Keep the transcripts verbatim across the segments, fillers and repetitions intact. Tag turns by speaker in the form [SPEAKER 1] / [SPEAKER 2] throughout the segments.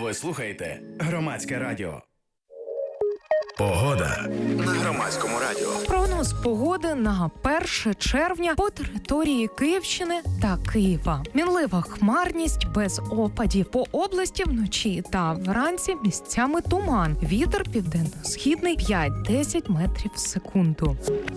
[SPEAKER 1] Ви слухаєте Громадське радіо. Погода на Громадському радіо.
[SPEAKER 2] Прогноз погоди на перше червня по території Київщини та Києва. Мінлива хмарність без опадів. По області вночі та вранці місцями туман. Вітер південно-східний п'ять-десять метрів в секунду.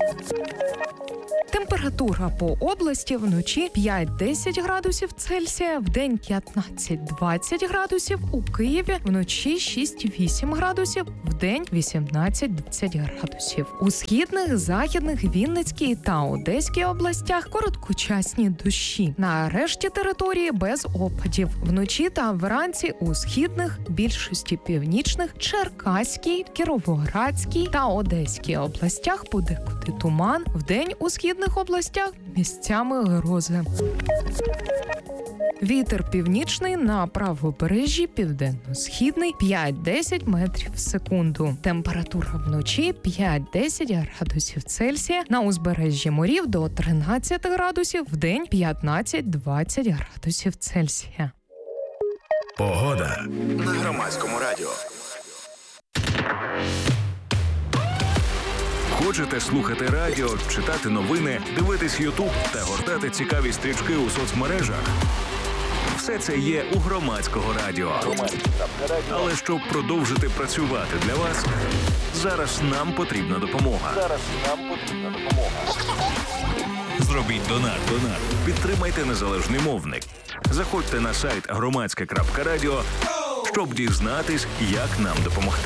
[SPEAKER 2] Температура по області вночі п'ять-десять градусів Цельсія, вдень п'ятнадцять-двадцять градусів, у Києві вночі шість-вісім градусів, вдень вісімнадцять-двадцять градусів. У східних, західних, Вінницькій та Одеській областях короткочасні дощі. На решті території без опадів. Вночі та вранці у східних, більшості північних, Черкаській, Кіровоградській та Одеській областях подекуди туман, вдень у східних областях місцями грози. Вітер північний на правобережжі, південно-східний п'ять-десять метрів в секунду. Температура вночі п'ять-десять градусів Цельсія, на узбережжі морів до тринадцять градусів, вдень п'ятнадцять-двадцять градусів Цельсія.
[SPEAKER 1] Погода на Громадському радіо.
[SPEAKER 3] Хочете слухати радіо, читати новини, дивитись Ютуб та гортати цікаві стрічки у соцмережах? Все це є у Громадського радіо. Але щоб продовжити працювати для вас, зараз нам потрібна допомога. Зараз нам потрібна допомога. Зробіть донат. Донат. Підтримайте незалежний мовник. Заходьте на сайт громадське крапка радіо, щоб дізнатись, як нам допомогти.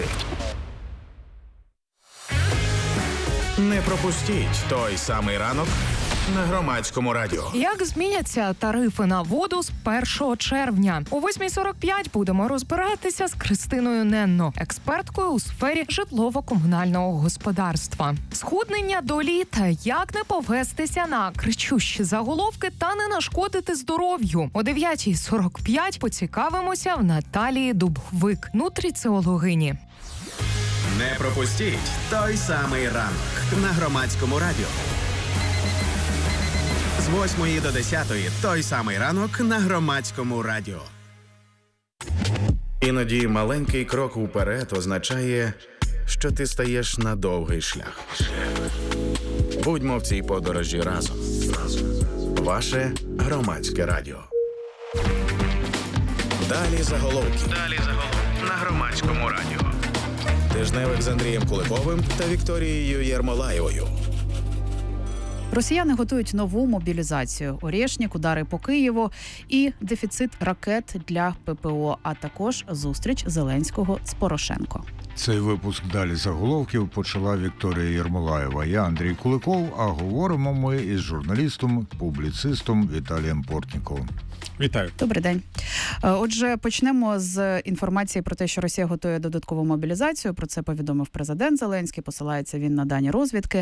[SPEAKER 1] Не пропустіть той самий ранок на Громадському радіо.
[SPEAKER 2] Як зміняться тарифи на воду з першого червня? О восьмій сорок п'ять будемо розбиратися з Кристиною Ненно, експерткою у сфері житлово-комунального господарства. Схуднення до літа, як не повестися на кричущі заголовки та не нашкодити здоров'ю. О дев'ятій сорок п'ять поцікавимося в Наталії Дубовик, нутриціологині.
[SPEAKER 4] Не пропустіть той самий ранок на Громадському радіо. З восьмої до десятої той самий ранок на Громадському радіо.
[SPEAKER 1] Іноді маленький крок уперед означає, що ти стаєш на довгий шлях. Будьмо в цій подорожі разом. Ваше Громадське радіо. Далі заголовки. Далі заголовки на Громадському радіо. Тижневик з Андрієм Куликовим та Вікторією Єрмолаєвою.
[SPEAKER 5] Росіяни готують нову мобілізацію. Орєшнік, удари по Києву і дефіцит ракет для ППО, а також зустріч Зеленського з Порошенко.
[SPEAKER 6] Цей випуск «Далі заголовків» почала Вікторія Єрмолаєва. Я Андрій Куликов, а говоримо ми із журналістом, публіцистом Віталієм Портніковим.
[SPEAKER 7] Вітаю.
[SPEAKER 5] Добрий день. Отже, почнемо з інформації про те, що Росія готує додаткову мобілізацію. Про це повідомив президент Зеленський, посилається він на дані розвідки.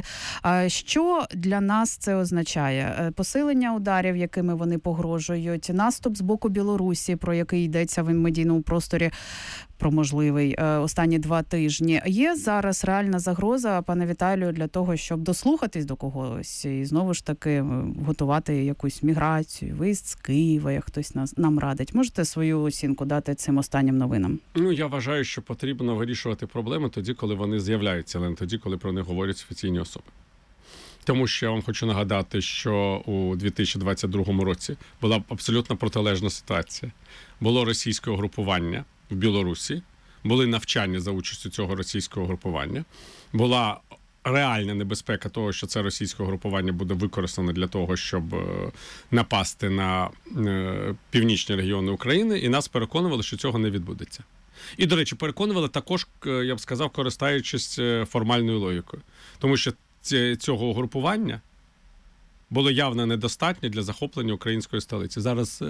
[SPEAKER 5] Що для нас це означає? Посилення ударів, якими вони погрожують, наступ з боку Білорусі, про який йдеться в медійному просторі, про можливий останні два тижні. Є зараз реальна загроза, пане Віталію, для того, щоб дослухатись до когось і знову ж таки готувати якусь міграцію, виїзд з Києва, як хтось нас, нам радить. Можете свою оцінку дати цим останнім новинам?
[SPEAKER 7] Ну, я вважаю, що потрібно вирішувати проблеми тоді, коли вони з'являються, але не тоді, коли про них говорять офіційні особи. Тому що я вам хочу нагадати, що у дві тисячі двадцять другому році була абсолютно протилежна ситуація. Було російське угрупування в Білорусі, були навчання за участю цього російського групування, була реальна небезпека того, що це російське групування буде використано для того, щоб напасти на північні регіони України, і нас переконували, що цього не відбудеться. І, до речі, переконували також, я б сказав, користуючись формальною логікою. Тому що цього угрупування було явно недостатньо для захоплення української столиці. Зараз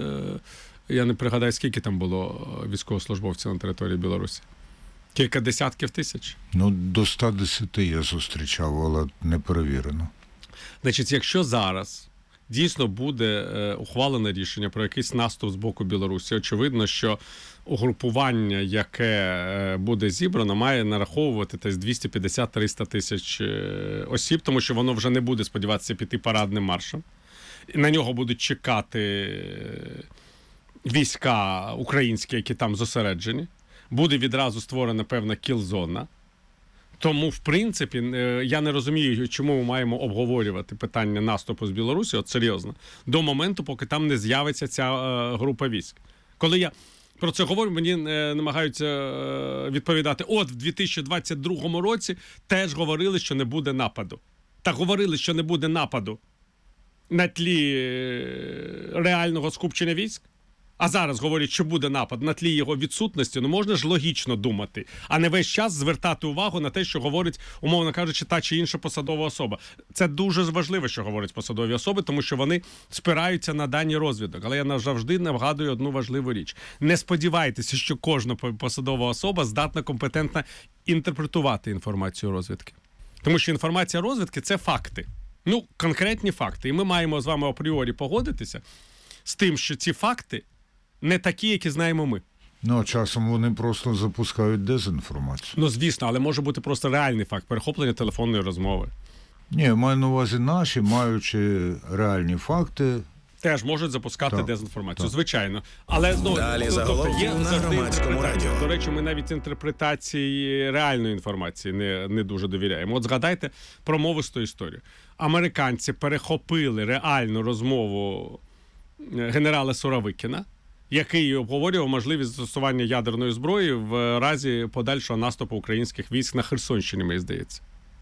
[SPEAKER 7] я не пригадаю, скільки там було військовослужбовців на території Білорусі. Кілька десятків тисяч?
[SPEAKER 6] Ну, до ста десяти я зустрічав, але не перевірено.
[SPEAKER 7] Значить, якщо зараз дійсно буде ухвалене рішення про якийсь наступ з боку Білорусі, очевидно, що угрупування, яке буде зібрано, має нараховувати десь двісті п'ятдесят - триста тисяч осіб, тому що воно вже не буде сподіватися піти парадним маршем. На нього будуть чекати війська українські, які там зосереджені. буде відразу створена певна кіл-зона. Тому, в принципі, я не розумію, чому ми маємо обговорювати питання наступу з Білорусі, от серйозно, до моменту, поки там не з'явиться ця е, група військ. Коли я про це говорю, мені е, намагаються е, відповідати, от в дві тисячі двадцять другому році теж говорили, що не буде нападу. Та говорили, що не буде нападу на тлі е, реального скупчення військ. А зараз говорять, що буде напад на тлі його відсутності, ну можна ж логічно думати, а не весь час звертати увагу на те, що говорить, умовно кажучи, та чи інша посадова особа. Це дуже важливо, що говорять посадові особи, тому що вони спираються на дані розвідок. Але я завжди нагадую одну важливу річ. Не сподівайтеся, що кожна посадова особа здатна компетентно інтерпретувати інформацію розвідки. Тому що інформація розвідки – це факти. Ну, конкретні факти. І ми маємо з вами апріорі погодитися з тим, що ці факти не такі, які знаємо ми.
[SPEAKER 6] Ну, а часом вони просто запускають дезінформацію.
[SPEAKER 7] Ну, звісно, але може бути просто реальний факт перехоплення телефонної розмови.
[SPEAKER 6] Ні, я маю на увазі наші, маючи реальні факти.
[SPEAKER 7] Теж можуть запускати так, дезінформацію, так. Звичайно. Але знову
[SPEAKER 1] далі
[SPEAKER 7] тобто,
[SPEAKER 1] заголовки
[SPEAKER 7] є
[SPEAKER 1] на Громадському радіо.
[SPEAKER 7] До речі, ми навіть інтерпретації реальної інформації не, не дуже довіряємо. От згадайте промовисту історію. Американці перехопили реальну розмову генерала Суровикіна, який обговорював можливість застосування ядерної зброї в разі подальшого наступу українських військ на Херсонщині, мені здається.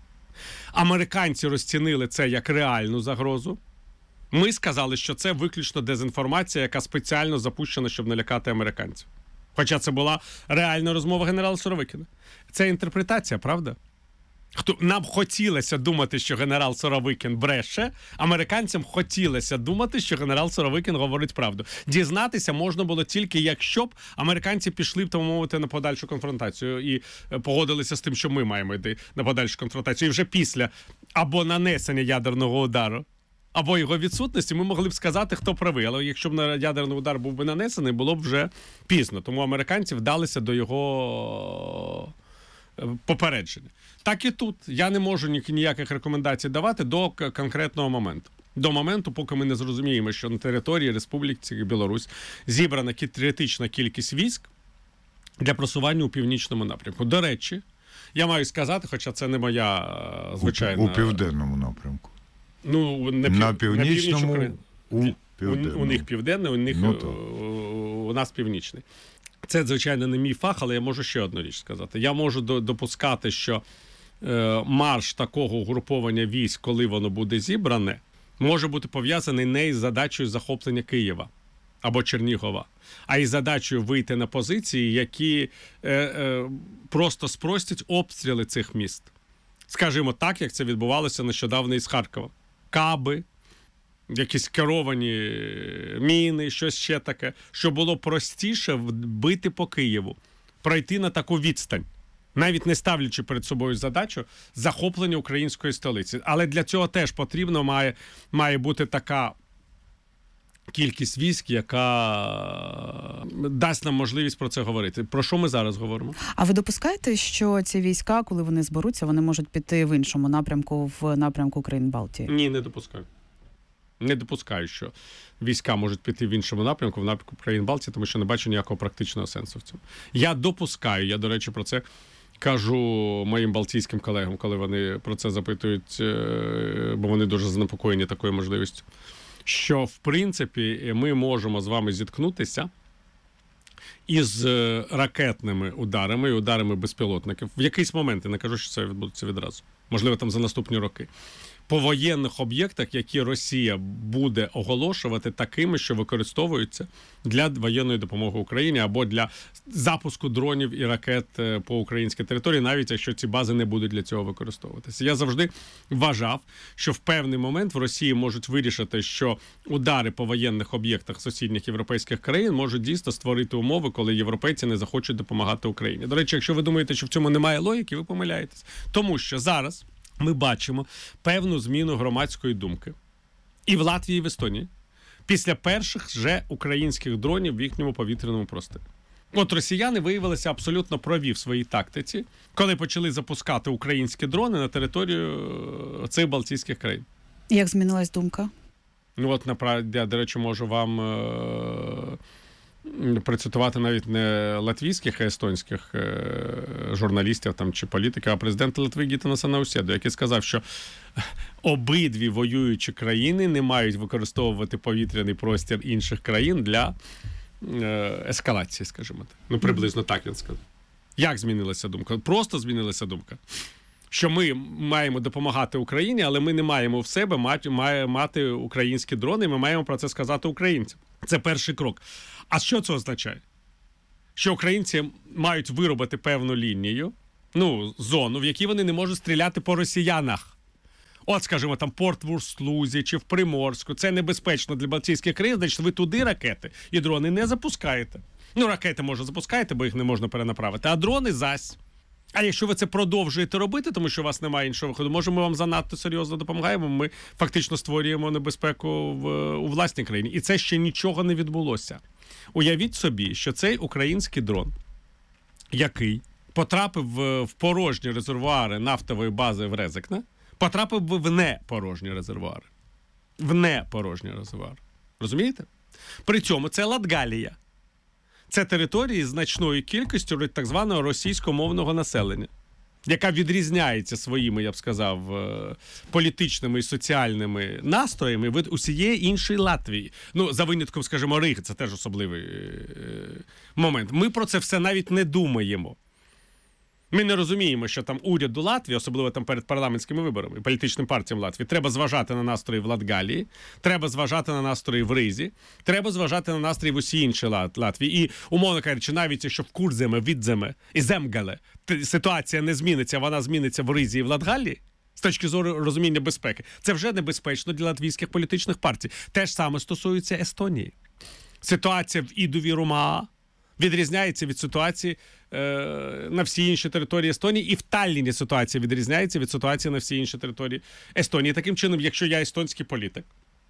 [SPEAKER 7] Американці розцінили це як реальну загрозу. Ми сказали, що це виключно дезінформація, яка спеціально запущена, щоб налякати американців. Хоча це була реальна розмова генерала Суровикіна. Це інтерпретація, правда? Хто нам хотілося думати, що генерал Суровикін бреше, американцям хотілося думати, що генерал Суровикін говорить правду. Дізнатися можна було тільки, якщо б американці пішли б, тому мовити, на подальшу конфронтацію і погодилися з тим, що ми маємо йти на подальшу конфронтацію. І вже після або нанесення ядерного удару, або його відсутності, ми могли б сказати, хто правий. Але якщо б ядерний удар був би нанесений, було б вже пізно. Тому американці вдалися до його попередження. Так і тут. Я не можу ніяких рекомендацій давати до конкретного моменту. До моменту, поки ми не зрозуміємо, що на території Республіки Білорусь зібрана критична кількість військ для просування у північному напрямку. До речі, я маю сказати, хоча це не моя звичайна...
[SPEAKER 6] У, у південному напрямку.
[SPEAKER 7] Ну, не пів...
[SPEAKER 6] на північному,
[SPEAKER 7] на
[SPEAKER 6] у
[SPEAKER 7] південному. У, у них південний, у них ну, у нас північний. Це, звичайно, не мій фах, але я можу ще одну річ сказати. Я можу допускати, що е, марш такого угруповання військ, коли воно буде зібране, може бути пов'язаний не із задачею захоплення Києва або Чернігова, а із задачею вийти на позиції, які е, е, просто спростять обстріли цих міст. Скажімо так, як це відбувалося нещодавно із Харкова. Каби, якісь керовані міни, щось ще таке, що було простіше бити по Києву, пройти на таку відстань, навіть не ставлячи перед собою задачу захоплення української столиці. Але для цього теж потрібно має, має бути така кількість військ, яка дасть нам можливість про це говорити. Про що ми зараз говоримо?
[SPEAKER 5] А ви допускаєте, що ці війська, коли вони зберуться, вони можуть піти в іншому напрямку, в напрямку країн-Балтії?
[SPEAKER 7] Ні, не допускаю. Не допускаю, що війська можуть піти в іншому напрямку, в напрямку країн Балтії, тому що не бачу ніякого практичного сенсу в цьому. Я допускаю, я, до речі, про це кажу моїм балтійським колегам, коли вони про це запитують, бо вони дуже занепокоєні такою можливістю, що, в принципі, ми можемо з вами зіткнутися із ракетними ударами і ударами безпілотників. В якийсь момент, я не кажу, що це відбудеться відразу. Можливо, там за наступні роки. По воєнних об'єктах, які Росія буде оголошувати такими, що використовуються для воєнної допомоги Україні або для запуску дронів і ракет по українській території, навіть якщо ці бази не будуть для цього використовуватися. Я завжди вважав, що в певний момент в Росії можуть вирішити, що удари по воєнних об'єктах сусідніх європейських країн можуть дійсно створити умови, коли європейці не захочуть допомагати Україні. До речі, якщо ви думаєте, що в цьому немає логіки, ви помиляєтесь. Тому що зараз ми бачимо певну зміну громадської думки і в Латвії, і в Естонії після перших же українських дронів в їхньому повітряному просторі. От росіяни виявилися абсолютно праві в своїй тактиці, коли почали запускати українські дрони на територію цих балтійських країн.
[SPEAKER 5] Як змінилась думка?
[SPEAKER 7] Ну от, направді, я, до речі, можу вам е- процитувати навіть не латвійських, а естонських журналістів там, чи політиків, а президента Литви Гітанаса Наусєду, який сказав, що обидві воюючі країни не мають використовувати повітряний простір інших країн для ескалації, скажімо так. Ну, приблизно так він сказав. Як змінилася думка? Просто змінилася думка. Що ми маємо допомагати Україні, але ми не маємо в себе мати, мати українські дрони, ми маємо про це сказати українцям. Це перший крок. А що це означає? Що українці мають виробити певну лінію, ну, зону, в якій вони не можуть стріляти по росіянах. От, скажімо, там порт в Урслузі чи в Приморську. Це небезпечно для Балтійських країн, значить ви туди ракети і дрони не запускаєте. Ну, ракети, може, запускаєте, бо їх не можна перенаправити, а дрони зась. А якщо ви це продовжуєте робити, тому що у вас немає іншого виходу, може, ми вам занадто серйозно допомагаємо, ми фактично створюємо небезпеку в, у власній країні. І це ще нічого не відбулося. Уявіть собі, що цей український дрон, який потрапив в, в порожні резервуари нафтової бази в Резекне, потрапив би в непорожні резервуари. В непорожні резервуари. Розумієте? При цьому це Латгалія. Це території з значною кількістю так званого російськомовного населення, яка відрізняється своїми, я б сказав, політичними і соціальними настроями від усієї іншої Латвії. Ну, за винятком, скажімо, Риги, це теж особливий момент. Ми про це все навіть не думаємо. Ми не розуміємо, що там уряду Латвії, особливо там перед парламентськими виборами, політичним партіям Латвії, треба зважати на настрої в Латгалії, треба зважати на настрої в Ризі, треба зважати на настрої в усій іншій Латвії. І, умовно кажучи, навіть якщо в Курземе, Відземе і Земгале ситуація не зміниться, вона зміниться в Ризі і в Латгалії, з точки зору розуміння безпеки, це вже небезпечно для латвійських політичних партій. Те ж саме стосується Естонії. Ситуація в Ідуві Румаа відрізняється від ситуації е, на всій іншій території Естонії, і в Талліні ситуація відрізняється від ситуації на всій іншій території Естонії. Таким чином, якщо я естонський політик,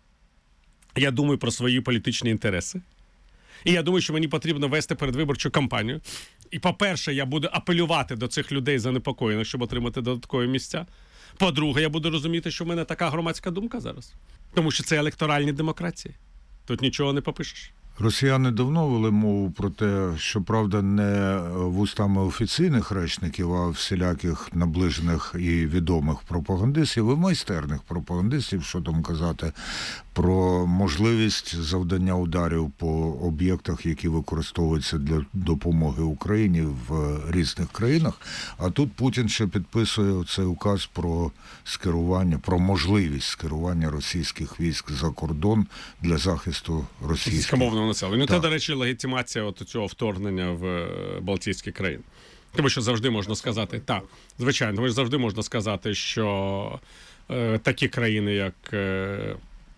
[SPEAKER 7] я думаю про свої політичні інтереси, і я думаю, що мені потрібно вести передвиборчу кампанію, і, по-перше, я буду апелювати до цих людей занепокоєних, щоб отримати додаткові місця. По-друге, я буду розуміти, що в мене така громадська думка зараз. Тому що це електоральні демократії. Тут нічого не попишеш.
[SPEAKER 6] Росіяни давно вели мову про те, що, правда, не вустами офіційних речників, а всіляких наближених і відомих пропагандистів, і майстерних пропагандистів, що там казати, про можливість завдання ударів по об'єктах, які використовуються для допомоги Україні в різних країнах. А тут Путін ще підписує цей указ про скерування, про можливість скерування російських військ за кордон для захисту російських
[SPEAKER 7] населення. Ну, це, до речі, легітимація от цього вторгнення в Балтійські країни. Тому що завжди можна сказати, так, звичайно, тому що завжди можна сказати, що е, такі країни, як е,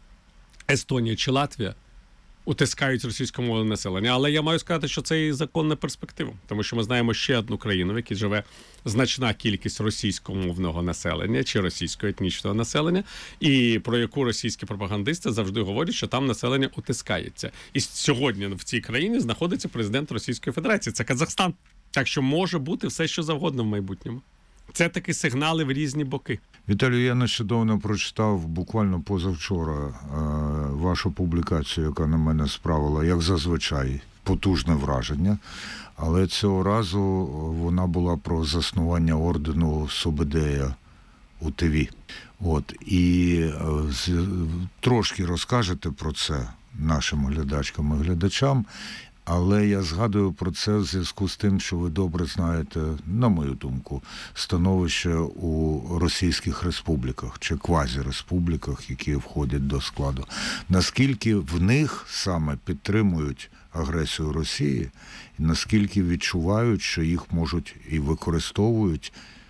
[SPEAKER 7] Естонія чи Латвія, утискають російськомовне населення. Але я маю сказати, що це і законна перспектива. Тому що ми знаємо ще одну країну, в якій живе значна кількість російськомовного населення чи російського етнічного населення, і про яку російські пропагандисти завжди говорять, що там населення утискається. І сьогодні в цій країні знаходиться президент Російської Федерації. Це Казахстан. Так що може бути все, що завгодно в майбутньому. Це такі сигнали в різні боки.
[SPEAKER 6] Віталію, я нещодавно прочитав, буквально позавчора, вашу публікацію, яка на мене справила, як зазвичай, потужне враження. Але цього разу вона була про заснування ордену Собедея у ТВ. От, і з, трошки розкажете про це нашим глядачкам і глядачам. Але я згадую про це в зв'язку з тим, що ви добре знаєте, на мою думку, становище у російських республіках чи квазіреспубліках, які входять до складу. Наскільки в них саме підтримують агресію Росії, і наскільки відчувають, що їх можуть і використовують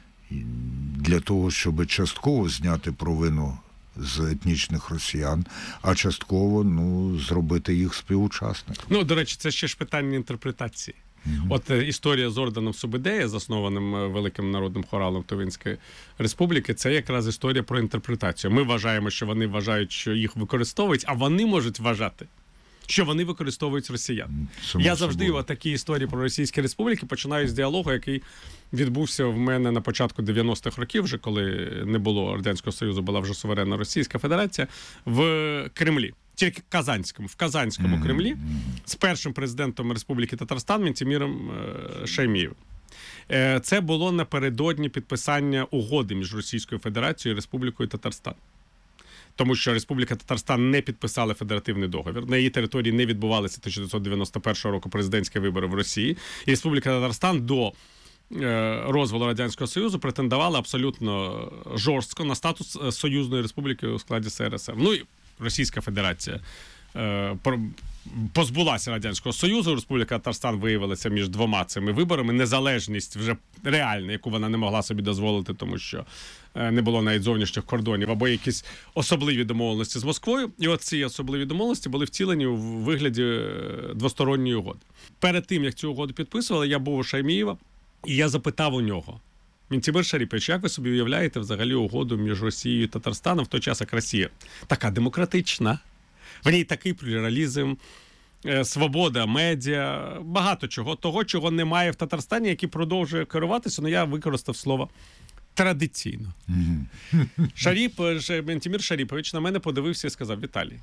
[SPEAKER 6] для того, щоб частково зняти провину з етнічних росіян, а частково, ну, зробити їх співучасниками.
[SPEAKER 7] Ну, до речі, це ще ж питання інтерпретації. Mm-hmm. От е, історія з орденом Собедея, заснованим е, Великим народним хоралом Тувинської республіки, це якраз історія про інтерпретацію. Ми вважаємо, що вони вважають, що їх використовують, а вони можуть вважати, що вони використовують росіян. Само Я завжди о такі історії про російські республіки починаю з діалогу, який відбувся в мене на початку дев'яностих років, вже коли не було Радянського Союзу, була вже суверенна Російська Федерація, в Кремлі. Тільки в Казанському, в Казанському
[SPEAKER 6] Мгм.
[SPEAKER 7] Кремлі
[SPEAKER 6] Мгм.
[SPEAKER 7] з першим президентом Республіки Татарстан Ментіміром е, Шаймієвим. Е, Це було напередодні підписання угоди між Російською Федерацією і Республікою Татарстан. Тому що Республіка Татарстан не підписала федеративний договір. На її території не відбувалися тисяча дев'ятсот дев'яносто першого року президентські вибори в Росії. І Республіка Татарстан до е, розвалу Радянського Союзу претендувала абсолютно жорстко на статус е, союзної республіки у складі Ес Ер Ес. Ну і Російська Федерація е, про- позбулася Радянського Союзу. Республіка Татарстан виявилася між двома цими виборами. Незалежність вже реальна, яку вона не могла собі дозволити, тому що е, не було навіть зовнішніх кордонів, або якісь особливі домовленості з Москвою. І от ці особливі домовленості були втілені у вигляді е, двосторонньої угоди. Перед тим, як цю угоду підписували, я був у Шаймієва, і я запитав у нього: Ментімір Шаріпович, як ви собі уявляєте взагалі угоду між Росією і Татарстаном в той час, як Росія така демократична, в ній такий плюралізм, е, свобода медіа, багато чого, того, чого немає в Татарстані, який продовжує керуватися, ну я використав слово традиційно.
[SPEAKER 6] Мгм.
[SPEAKER 7] Шаріп, е, Ментімір Шаріпович на мене подивився і сказав: Віталій,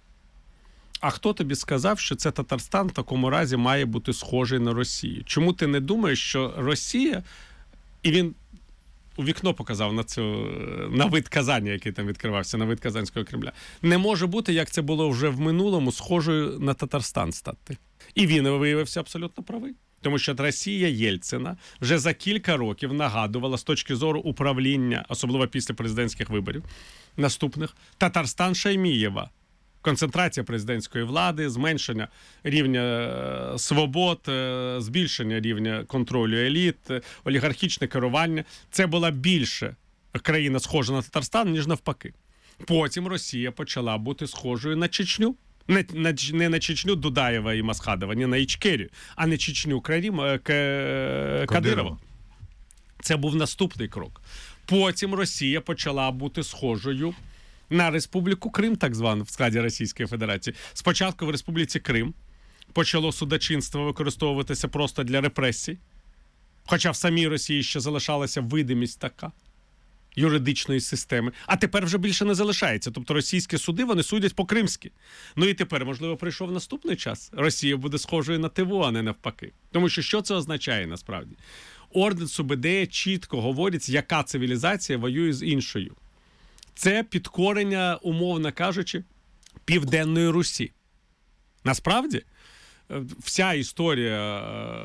[SPEAKER 7] а хто тобі сказав, що це Татарстан в такому разі має бути схожий на Росію? Чому ти не думаєш, що Росія, і він у вікно показав на цю, на вид Казані, який там відкривався, на вид Казанського Кремля, не може бути, як це було вже в минулому, схожою на Татарстан стати. І він виявився абсолютно правий. Тому що Росія Єльцина вже за кілька років нагадувала з точки зору управління, особливо після президентських виборів наступних, Татарстан Шаймієва. Концентрація президентської влади, зменшення рівня е, свобод, е, збільшення рівня контролю еліт, е, олігархічне керування. Це була більше країна схожа на Татарстан, ніж навпаки. Потім Росія почала бути схожою на Чечню. Не на, не на Чечню Дудаєва і Масхадова, не на Ічкерію, а на Чечню Крарім, е, К- Кадирова. Це був наступний крок. Потім Росія почала бути схожою на Республіку Крим, так звану, в складі Російської Федерації. Спочатку в Республіці Крим почало судочинство використовуватися просто для репресій, хоча в самій Росії ще залишалася видимість така юридичної системи, а тепер вже більше не залишається. Тобто російські суди, вони судять по-кримськи. Ну і тепер, можливо, прийшов наступний час. Росія буде схожою на ТВО, а не навпаки. Тому що що це означає насправді? Орден Субедея чітко говорить, яка цивілізація воює з іншою. Це підкорення, умовно кажучи, Південної Русі. Насправді, вся історія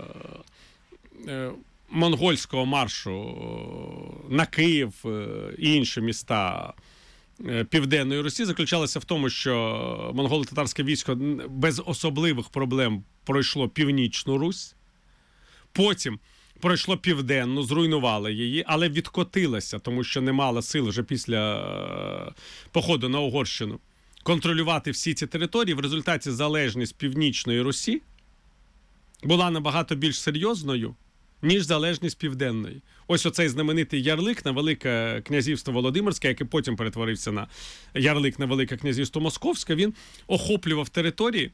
[SPEAKER 7] е, е, монгольського маршу на Київ і інші міста Південної Русі заключалася в тому, що монголо-татарське військо без особливих проблем пройшло Північну Русь, потім пройшло Південну, зруйнувало її, але відкотилося, тому що не мала сил вже після е, походу на Угорщину контролювати всі ці території. В результаті залежність Північної Русі була набагато більш серйозною, ніж залежність Південної. Ось оцей знаменитий ярлик на Велике князівство Володимирське, який потім перетворився на ярлик на Велике князівство Московське, він охоплював території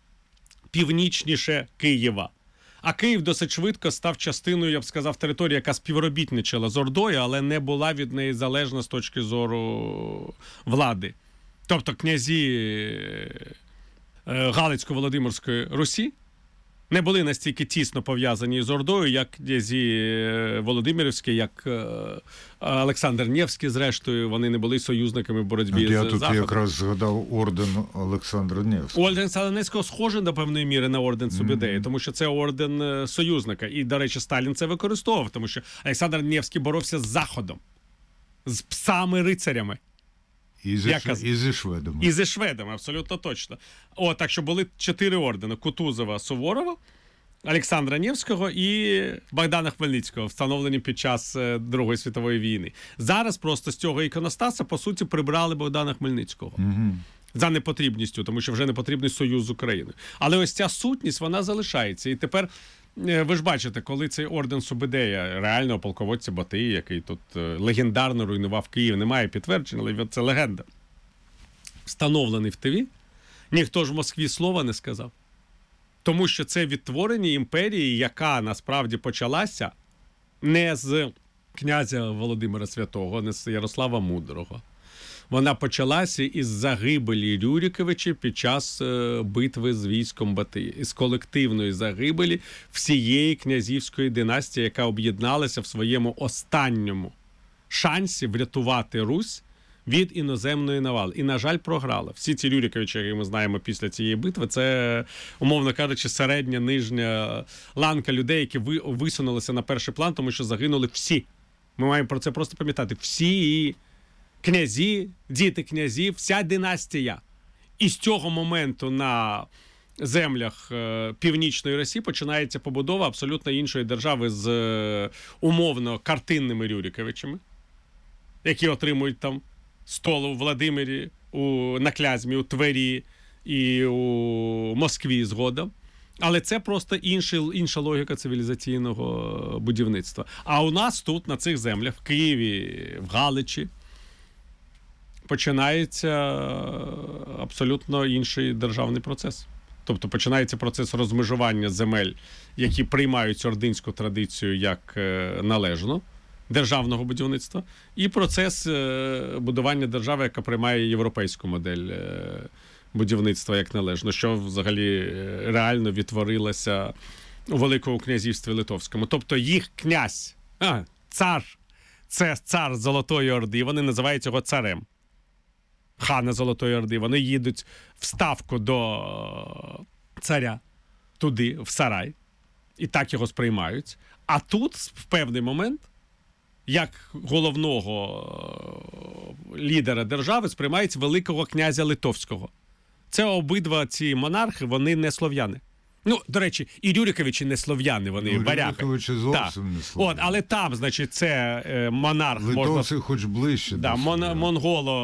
[SPEAKER 7] північніше Києва. А Київ досить швидко став частиною, я б сказав, території, яка співробітничала з Ордою, але не була від неї залежна з точки зору влади. Тобто князі Галицько-Володимирської Русі не були настільки тісно пов'язані з Ордою, як князі Володимирівські, як Олександр Невський, зрештою, вони не були союзниками в боротьбі
[SPEAKER 6] От
[SPEAKER 7] з
[SPEAKER 6] я тут
[SPEAKER 7] Заходом.
[SPEAKER 6] якраз згадав орден Олександра Невського.
[SPEAKER 7] Орден Салонецького схожий до певної міри на орден Субедеї, mm-hmm. тому що це орден е, союзника. І, до речі, Сталін це використовував, тому що Олександр Невський боровся з Заходом, з псами-рицарями.
[SPEAKER 6] І зі, ш... і зі шведами.
[SPEAKER 7] І зі шведами, абсолютно точно. О, так що були чотири ордени: Кутузова, Суворова, Олександра Невського і Богдана Хмельницького, встановлені під час Другої світової війни. Зараз просто з цього іконостаса, по суті, прибрали Богдана Хмельницького.
[SPEAKER 6] Угу.
[SPEAKER 7] За непотрібністю, тому що вже не потрібний союз з Україною. Але ось ця сутність, вона залишається. І тепер, ви ж бачите, коли цей орден Субедея, реального полководця Батия, який тут легендарно руйнував Київ, немає підтверджень, але це легенда, встановлений в ТВ, ніхто ж в Москві слова не сказав. Тому що це відтворення імперії, яка насправді почалася не з князя Володимира Святого, не з Ярослава Мудрого. вона почалася із загибелі Рюриковича під час битви з військом Батия, із колективної загибелі всієї князівської династії, яка об'єдналася в своєму останньому шансі врятувати Русь від іноземної навали. І, на жаль, програла. Всі ці Рюриковичі, які ми знаємо після цієї битви, це, умовно кажучи, середня, нижня ланка людей, які висунулися на перший план, тому що загинули всі. Ми маємо про це просто пам'ятати. Всі князі, діти князів, вся династія. І з цього моменту на землях Північної Росії починається побудова абсолютно іншої держави з умовно картинними Рюриковичами, які отримують там стол у Владимирі, у, на Клязьмі, у Твері і у Москві згодом. Але це просто інша, інша логіка цивілізаційного будівництва. А у нас тут, на цих землях, в Києві, в Галичі, починається абсолютно інший державний процес. Тобто починається процес розмежування земель, які приймають ординську традицію як належно, державного будівництва, і процес будування держави, яка приймає європейську модель будівництва як належно, що взагалі реально відтворилося у Великому князівстві Литовському. Тобто їх князь, а, цар, це цар Золотої Орди, вони називають його царем. Хана Золотої Орди, вони їдуть в ставку до царя, туди, в сарай, і так його сприймають. А тут, в певний момент, як головного лідера держави сприймають Великого князя Литовського. Це обидва ці монархи, вони не слов'яни. Ну, до речі, і Рюриковичі не слов'яни, вони ну, варяги.
[SPEAKER 6] Рюриковичі зовсім не слов'яни.
[SPEAKER 7] От, але там, значить, це е, монарх...
[SPEAKER 6] Литовці
[SPEAKER 7] можна...
[SPEAKER 6] хоч ближче.
[SPEAKER 7] Да, мон, монголо,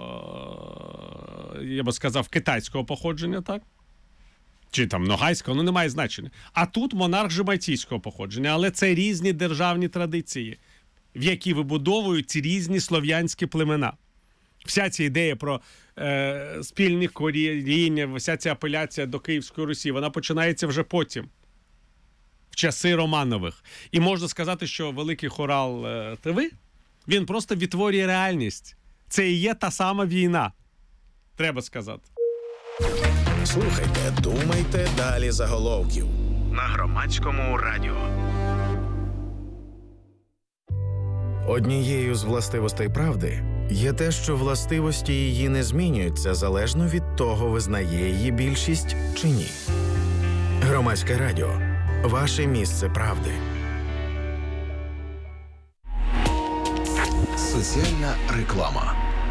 [SPEAKER 7] я би сказав, китайського походження, так? Чи там ногайського, ну немає значення. А тут монарх жемайтійського походження, але це різні державні традиції, в які вибудовують ці різні слов'янські племена. Вся ця ідея про е, спільні коріння, вся ця апеляція до Київської Русі, вона починається вже потім, в часи Романових. І можна сказати, що Великий Хорал е, ТВ, він просто відтворює реальність. Це і є та сама війна, треба сказати.
[SPEAKER 1] Слухайте, думайте далі заголовків на Громадському радіо. Однією з властивостей правди є те, що властивості її не змінюються залежно від того, визнає її більшість чи ні. Громадське радіо. Ваше місце правди.
[SPEAKER 4] Соціальна реклама.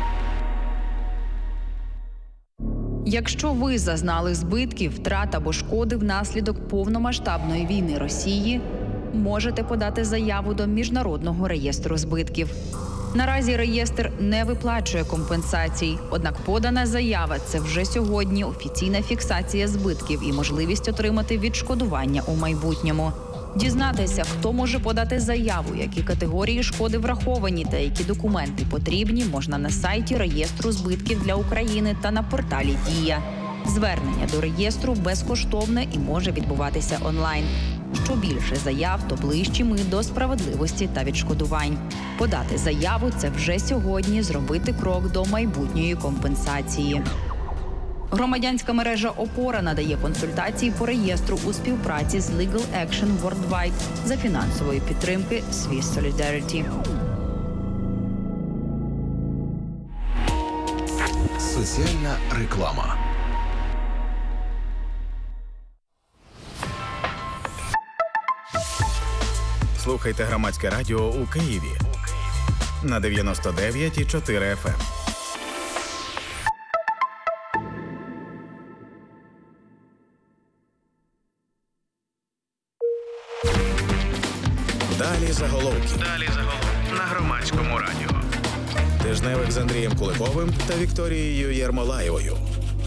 [SPEAKER 8] Якщо ви зазнали збитків, втрат або шкоди внаслідок повномасштабної війни Росії, можете подати заяву до Міжнародного реєстру збитків. Наразі реєстр не виплачує компенсацій, однак подана заява – це вже сьогодні офіційна фіксація збитків і можливість отримати відшкодування у майбутньому. Дізнатися, хто може подати заяву, які категорії шкоди враховані та які документи потрібні, можна на сайті реєстру збитків для України та на порталі «Дія». Звернення до реєстру безкоштовне і може відбуватися онлайн. Що більше заяв, то ближчі ми до справедливості та відшкодувань. Подати заяву – це вже сьогодні зробити крок до майбутньої компенсації. Громадянська мережа «Опора» надає консультації по реєстру у співпраці з Legal Action Worldwide за фінансової підтримки Swiss Solidarity.
[SPEAKER 4] Соціальна реклама.
[SPEAKER 1] Слухайте Громадське радіо у Києві на дев'яносто дев'ять і чотири еф ем. Далі заголовки. Далі заголовки на Громадському радіо. Тижневик з Андрієм Куликовим та Вікторією Єрмолаєвою.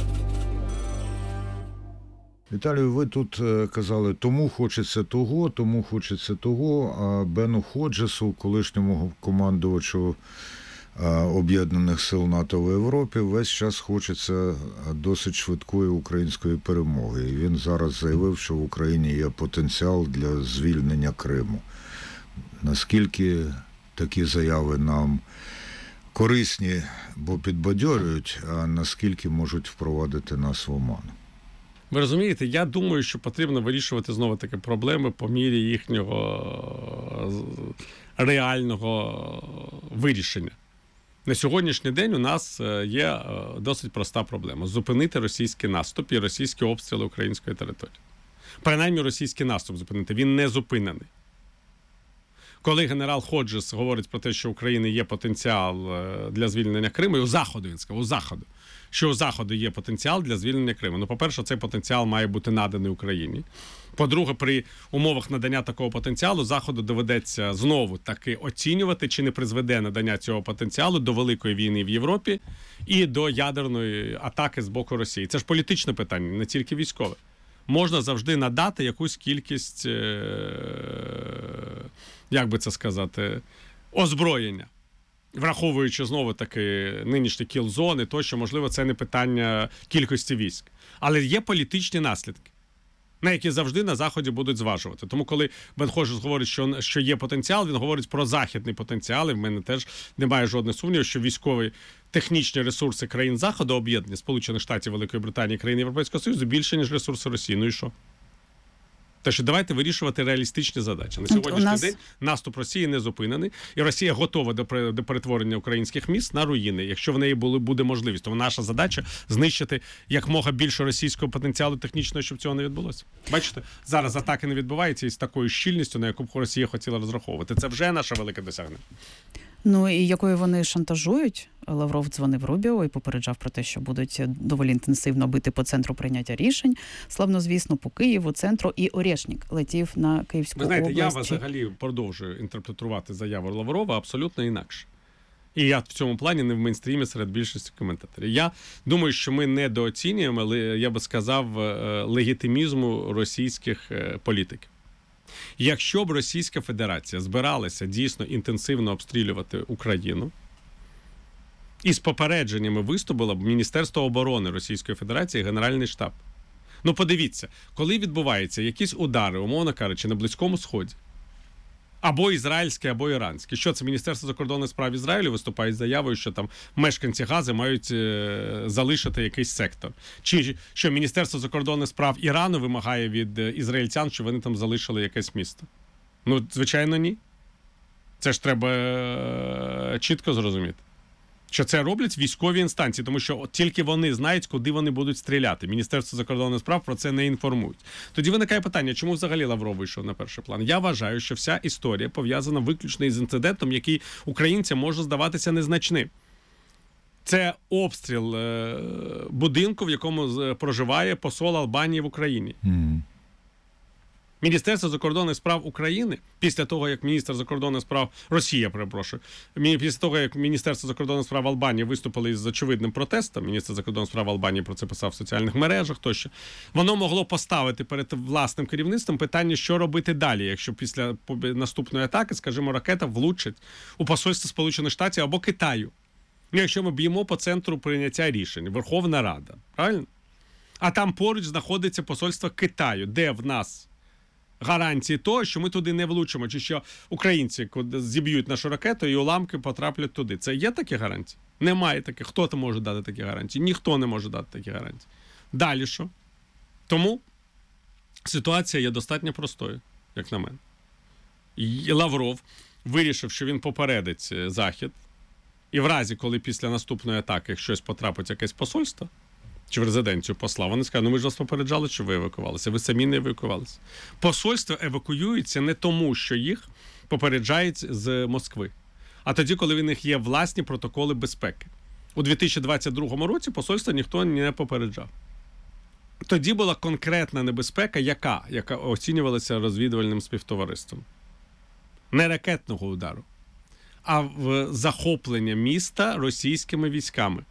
[SPEAKER 6] Віталію, ви тут казали, тому хочеться того, тому хочеться того, а Бену Ходжесу, колишньому командувачу Об'єднаних сил НАТО в Європі, весь час хочеться досить швидкої української перемоги. І він зараз заявив, що в Україні є потенціал для звільнення Криму. Наскільки такі заяви нам корисні, бо підбадьорюють, а наскільки можуть впровадити нас в оману.
[SPEAKER 7] Ви розумієте, я думаю, що потрібно вирішувати знову таки проблеми по мірі їхнього реального вирішення. На сьогоднішній день у нас є досить проста проблема – зупинити російський наступ і російські обстріли української території. Принаймні російський наступ зупинити. Він не зупинений. Коли генерал Ходжес говорить про те, що у України є потенціал для звільнення Криму, і у Заходу, він сказав, у Заходу, що у Заходу є потенціал для звільнення Криму. Ну, по-перше, цей потенціал має бути наданий Україні. По-друге, при умовах надання такого потенціалу Заходу доведеться знову таки оцінювати, чи не призведе надання цього потенціалу до великої війни в Європі і до ядерної атаки з боку Росії. Це ж політичне питання, не тільки військове. Можна завжди надати якусь кількість, як би це сказати, озброєння. Враховуючи знову таки нинішні кіл-зони, тощо, можливо, це не питання кількості військ. Але є політичні наслідки, на які завжди на Заході будуть зважувати. Тому коли Бен Ходжес говорить, що, що є потенціал, він говорить про західний потенціал, і в мене теж немає жодних сумнівів, що військові технічні ресурси країн Заходу об'єднані, Сполучених Штатів, Великої Британії, країн Європейського Союзу, більше, ніж ресурси Росії. Ну і що? Так що давайте вирішувати реалістичні задачі. На сьогоднішній нас... день наступ Росії не зупинений, і Росія готова до перетворення українських міст на руїни, якщо в неї буде можливість. Тому наша задача знищити якмога більше російського потенціалу технічного, щоб цього не відбулося. Бачите, зараз атаки не відбуваються із такою щільністю, на яку б Росія хотіла розраховувати. Це вже наше велике досягнення.
[SPEAKER 5] Ну і якою вони шантажують? Лавров дзвонив Рубіо і попереджав про те, що будуть доволі інтенсивно бити по центру прийняття рішень. Славнозвісно, по Києву, центру. І Орєшнік летів на Київську область.
[SPEAKER 7] Ви знаєте, область. Я взагалі продовжую інтерпретувати заяву Лаврова абсолютно інакше. І я в цьому плані не в мейнстрімі серед більшості коментаторів. Я думаю, що ми недооцінюємо, але я би сказав, легітимізму російських політиків. Якщо б Російська Федерація збиралася дійсно інтенсивно обстрілювати Україну, і з попередженнями виступило б Міністерство оборони Російської Федерації і Генеральний штаб. Ну подивіться, коли відбуваються якісь удари, умовно кажучи, на Близькому Сході, або ізраїльські, або іранські. Що це, Міністерство закордонних справ Ізраїлю виступає з заявою, що там мешканці Гази мають е, залишити якийсь сектор? Чи що Міністерство закордонних справ Ірану вимагає від ізраїльтян, щоб вони там залишили якесь місто? Ну, звичайно, ні. Це ж треба е, чітко зрозуміти. Що це роблять військові інстанції, тому що от тільки вони знають, куди вони будуть стріляти. Міністерство закордонних справ про це не інформують. Тоді виникає питання, чому взагалі Лавров вийшов на перший план? Я вважаю, що вся історія пов'язана виключно із інцидентом, який українцям може здаватися незначним. Це обстріл е- будинку, в якому проживає посол Албанії в Україні. Mm. Міністерство закордонних справ України, після того, як міністр закордонних справ Росія, перепрошую, після того, як Міністерство закордонних справ Албанії виступили із очевидним протестом, міністр закордонних справ Албанії про це писав в соціальних мережах тощо, воно могло поставити перед власним керівництвом питання, що робити далі, якщо після наступної атаки, скажімо, ракета влучить у посольство Сполучених Штатів або Китаю. Якщо ми б'ємо по центру прийняття рішень, Верховна Рада, правильно? А там поруч знаходиться посольство Китаю, де в нас гарантії того, що ми туди не влучимо, чи що українці зіб'ють нашу ракету і уламки потраплять туди. Це є такі гарантії? Немає таких. Хто там може дати такі гарантії? Ніхто не може дати такі гарантії. Далі що? Тому ситуація є достатньо простою, як на мене. І Лавров вирішив, що він попередить Захід, і в разі, коли після наступної атаки щось потрапить якесь посольство, чи в резиденцію посла, вони скажуть, ну ми ж вас попереджали, що ви евакувалися, ви самі не евакувалися. Посольства евакуюються не тому, що їх попереджають з Москви, а тоді, коли в них є власні протоколи безпеки. У дві тисячі двадцять другому році посольства ніхто не попереджав. Тоді була конкретна небезпека, яка, яка оцінювалася розвідувальним співтовариством. Не ракетного удару, а в захоплення міста російськими військами.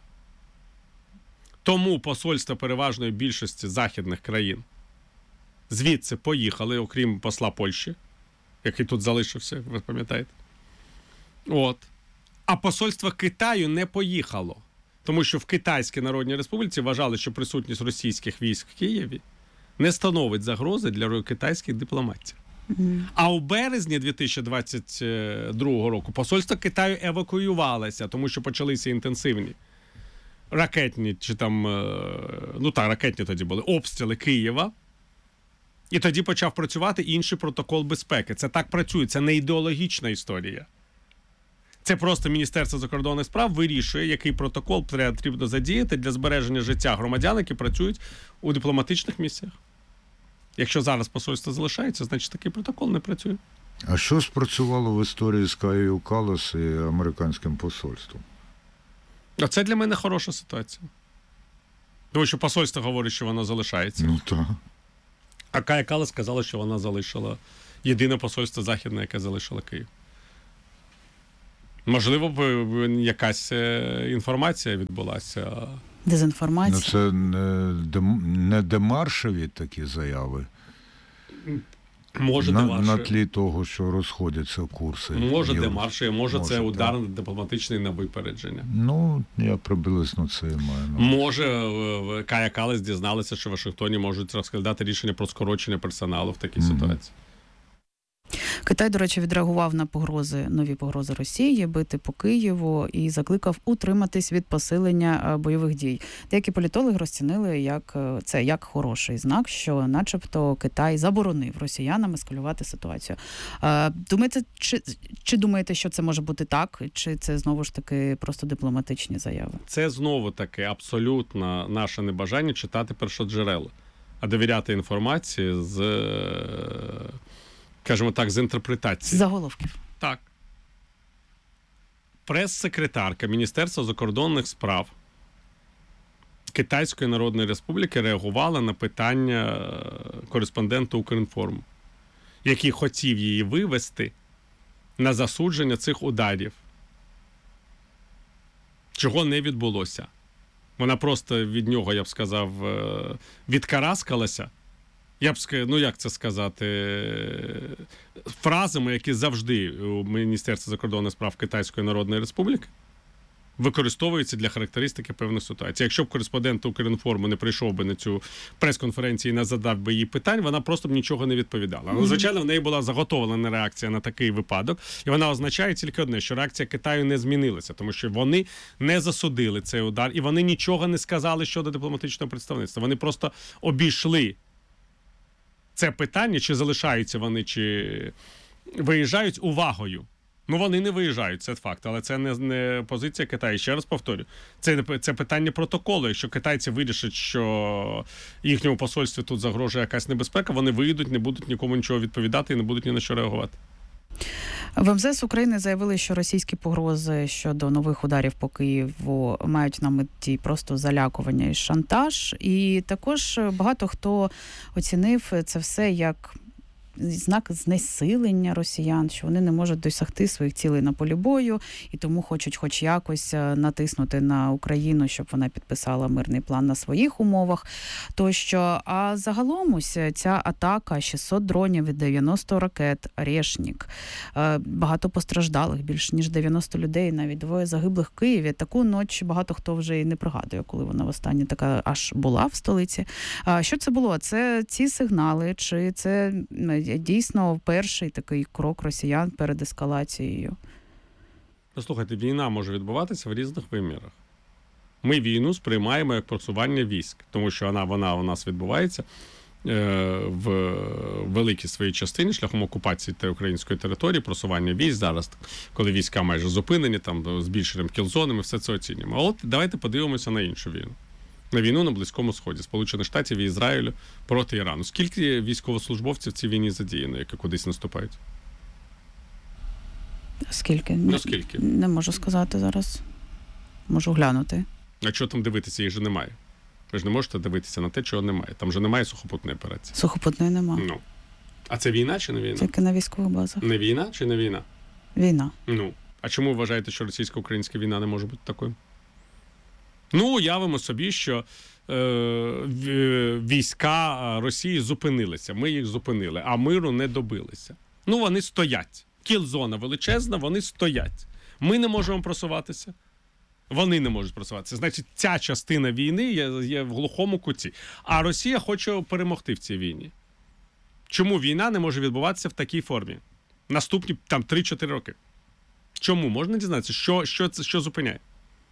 [SPEAKER 7] Тому посольства переважної більшості західних країн звідси поїхали, окрім посла Польщі, який тут залишився, ви пам'ятаєте. От. А посольство Китаю не поїхало, тому що в Китайській Народній Республіці вважали, що присутність російських військ в Києві не становить загрози для китайських дипломатів. Mm. А у березні дві тисячі двадцять другого року посольство Китаю евакуювалося, тому що почалися інтенсивні ракетні, чи там, ну так, ракетні тоді були, обстріли Києва. І тоді почав працювати інший протокол безпеки. Це так працює, це не ідеологічна історія. Це просто Міністерство закордонних справ вирішує, який протокол потрібно задіяти для збереження життя громадян, які працюють у дипломатичних місіях. Якщо зараз посольство залишається, значить такий протокол не працює.
[SPEAKER 6] А що спрацювало в історії з Каєю Каллас і американським посольством?
[SPEAKER 7] А це для мене хороша ситуація. Тому що посольство говорить, що воно залишається.
[SPEAKER 6] Ну так.
[SPEAKER 7] А Кая Каллас сказала, що вона залишила єдине посольство західне, яке залишило Київ. Можливо, б якась інформація відбулася.
[SPEAKER 5] Дезінформація?
[SPEAKER 6] Ну, це не, дем... не демаршеві такі заяви.
[SPEAKER 7] Може,
[SPEAKER 6] на,
[SPEAKER 7] демарші.
[SPEAKER 6] На тлі того, що розходяться курси.
[SPEAKER 7] Може,
[SPEAKER 6] Євро...
[SPEAKER 7] демарші, може, може це
[SPEAKER 6] так.
[SPEAKER 7] удар дипломатичний на випередження.
[SPEAKER 6] Ну, я приблизно це і маю.
[SPEAKER 7] Може, Кая Каллас дізналася, що в Вашингтоні можуть розглядати рішення про скорочення персоналу в такій mm-hmm. ситуації.
[SPEAKER 5] Китай, до речі, відреагував на погрози, нові погрози Росії, бити по Києву і закликав утриматись від посилення бойових дій. Деякі політологи розцінили як це як хороший знак, що начебто Китай заборонив росіянам ескалювати ситуацію. Думаєте, чи, чи думаєте, що це може бути так, чи це знову ж таки просто дипломатичні заяви?
[SPEAKER 7] Це знову таки абсолютно наше небажання читати першоджерела, а довіряти інформації з, скажімо так, з інтерпретації.
[SPEAKER 5] З заголовків.
[SPEAKER 7] Так. Прес-секретарка Міністерства закордонних справ Китайської Народної Республіки реагувала на питання кореспондента Укрінформу, який хотів її вивести на засудження цих ударів. Чого не відбулося. Вона просто від нього, я б сказав, відкараскалася. Я б сказав, ну як це сказати, фразами, які завжди у Міністерстві закордонних справ Китайської Народної Республіки використовуються для характеристики певних ситуацій. Якщо б кореспондент Укрінформу не прийшов би на цю прес-конференцію і не задав би їй питань, вона просто б нічого не відповідала. Але, звичайно, в неї була заготовлена реакція на такий випадок, і вона означає тільки одне, що реакція Китаю не змінилася, тому що вони не засудили цей удар, і вони нічого не сказали щодо дипломатичного представництва. Вони просто обійшли це питання, чи залишаються вони, чи виїжджають увагою. Ну, вони не виїжджають, це факт, але це не, не позиція Китаю. Ще раз повторю, це, це питання протоколу. Якщо китайці вирішать, що їхньому посольстві тут загрожує якась небезпека, вони виїдуть, не будуть нікому нічого відповідати і не будуть ні на що реагувати.
[SPEAKER 5] В ем зе ес України заявили, що російські погрози щодо нових ударів по Києву мають на меті просто залякування і шантаж. І також багато хто оцінив це все як знак знесилення росіян, що вони не можуть досягти своїх цілей на полі бою, і тому хочуть хоч якось натиснути на Україну, щоб вона підписала мирний план на своїх умовах. Тощо, а загалом ось ця атака, шістсот дронів і дев'яносто ракет, Решнік, багато постраждалих, більш ніж дев'яносто людей, навіть двоє загиблих в Києві. Таку ніч багато хто вже і не пригадує, коли вона востаннє така аж була в столиці. Що це було? Це ці сигнали, чи це дійсно перший такий крок росіян перед ескалацією?
[SPEAKER 7] Послухайте, війна може відбуватися в різних вимірах. Ми війну сприймаємо як просування військ, тому що вона, вона у нас відбувається е, в великій своїй частині шляхом окупації української території, просування військ зараз, коли війська майже зупинені, там збільшеним кілзонами, все це оцінюємо. А от давайте подивимося на іншу війну. На війну на Близькому Сході, Сполучених Штатів і Ізраїлю проти Ірану. Скільки військовослужбовців в цій війні задіяно, які кудись наступають?
[SPEAKER 5] Скільки?
[SPEAKER 7] Ну, скільки?
[SPEAKER 5] Не можу сказати зараз. Можу глянути.
[SPEAKER 7] А чого там дивитися, їх же немає? Ви ж не можете дивитися на те, чого немає. Там же немає сухопутної операції.
[SPEAKER 5] Сухопутної немає.
[SPEAKER 7] Ну. А це війна чи не війна?
[SPEAKER 5] Тільки на військових базах.
[SPEAKER 7] Не війна чи не війна?
[SPEAKER 5] Війна.
[SPEAKER 7] Ну. А чому вважаєте, що російсько-українська війна не може бути такою? Ну, уявимо собі, що е, війська Росії зупинилися. Ми їх зупинили, а миру не добилися. Ну, вони стоять. Кілзона величезна, вони стоять. Ми не можемо просуватися. Вони не можуть просуватися. Значить, ця частина війни є, є в глухому куті. А Росія хоче перемогти в цій війні. Чому війна не може відбуватися в такій формі? Наступні там три-чотири роки. Чому? Можна дізнатися, що, що, це, що зупиняє?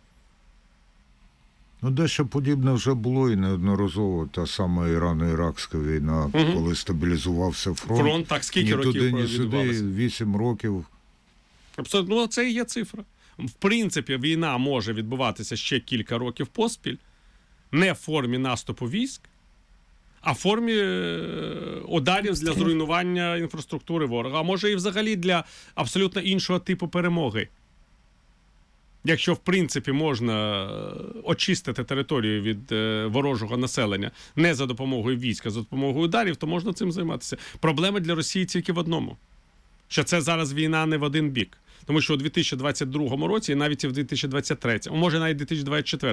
[SPEAKER 6] Ну, дещо подібне вже було і неодноразово. Та сама Ірано-Іракська війна,
[SPEAKER 7] Угу.
[SPEAKER 6] коли стабілізувався фронт.
[SPEAKER 7] Фронт, так, скільки
[SPEAKER 6] ні
[SPEAKER 7] років
[SPEAKER 6] туди, ні сюди,
[SPEAKER 7] відбувалося?
[SPEAKER 6] вісім років.
[SPEAKER 7] Абсолютно, ну, це і є цифра. В принципі, війна може відбуватися ще кілька років поспіль, не в формі наступу військ, а в формі е, ударів для зруйнування інфраструктури ворога, а може і взагалі для абсолютно іншого типу перемоги. Якщо, в принципі, можна очистити територію від е, ворожого населення не за допомогою війська, а за допомогою ударів, то можна цим займатися. Проблема для Росії тільки в одному. Що це зараз війна не в один бік. Тому що у дві тисячі двадцять другому році, і навіть і в дві тисячі двадцять третьому, може навіть у дві тисячі двадцять четвертому,